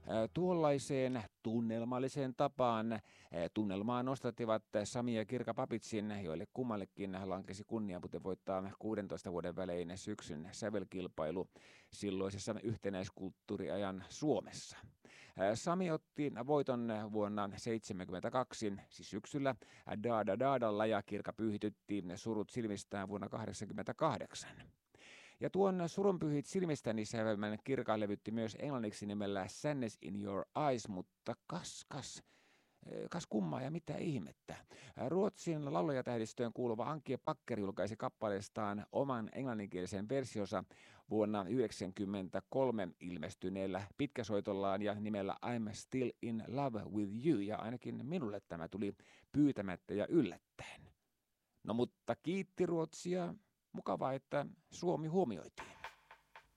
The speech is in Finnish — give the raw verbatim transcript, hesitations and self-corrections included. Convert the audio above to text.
Tuollaiseen tunnelmalliseen tapaan tunnelmaa nostattivat Sami ja Kirka Papitsin, joille kummallekin lankesi kunnia muuten voittaa kuudentoista vuoden välein syksyn sävelkilpailu silloisessa yhtenäiskulttuuriajan Suomessa. Sami otti voiton vuonna seitsemänkymmentäkaksi, siis syksyllä Daada Daadalla, ja Kirka pyyhitytti surut silmistään vuonna kahdeksankymmentäkahdeksan. Ja tuon surunpyhit silmistäni sävelmän Kirka levytti myös englanniksi nimellä Sadness in Your Eyes, mutta kas, kas, kas kummaa ja mitä ihmettä. Ruotsin laulajatähdistöön kuuluva Ankie Packer julkaisi kappaleestaan oman englanninkielisen versionsa vuonna yhdeksänkymmentäkolme ilmestyneellä pitkäsoitollaan ja nimellä I'm Still in Love with You, ja ainakin minulle tämä tuli pyytämättä ja yllättäen. No mutta kiitti Ruotsia. Mukavaa, että Suomi huomioitiin.